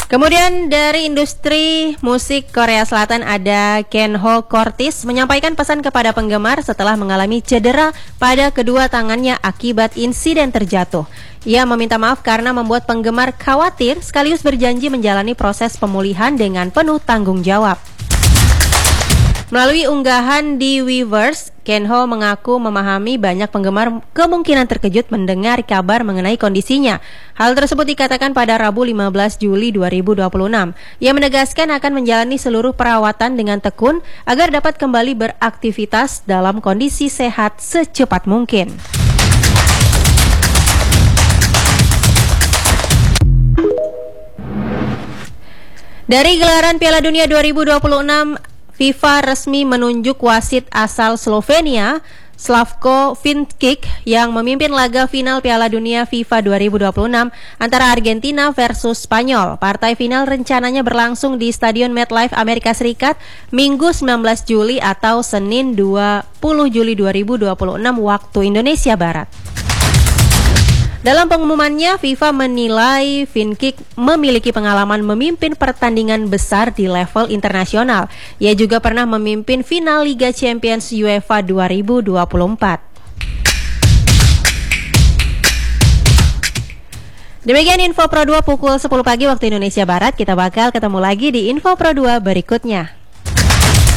Kemudian dari industri musik Korea Selatan ada Kenho Curtis menyampaikan pesan kepada penggemar setelah mengalami cedera pada kedua tangannya akibat insiden terjatuh. Ia meminta maaf karena membuat penggemar khawatir sekaligus berjanji menjalani proses pemulihan dengan penuh tanggung jawab. Melalui unggahan di Weverse, Kenho mengaku memahami banyak penggemar kemungkinan terkejut mendengar kabar mengenai kondisinya. Hal tersebut dikatakan pada Rabu 15 Juli 2026. Ia menegaskan akan menjalani seluruh perawatan dengan tekun agar dapat kembali beraktivitas dalam kondisi sehat secepat mungkin. Dari gelaran Piala Dunia 2026, FIFA resmi menunjuk wasit asal Slovenia, Slavko Vinčić, yang memimpin laga final Piala Dunia FIFA 2026 antara Argentina versus Spanyol. Partai final rencananya berlangsung di Stadion MetLife Amerika Serikat Minggu 19 Juli atau Senin 20 Juli 2026 waktu Indonesia Barat. Dalam pengumumannya, FIFA menilai Vinčić memiliki pengalaman memimpin pertandingan besar di level internasional. Ia juga pernah memimpin final Liga Champions UEFA 2024. Demikian Info Pro 2 pukul 10 pagi waktu Indonesia Barat. Kita bakal ketemu lagi di Info Pro 2 berikutnya.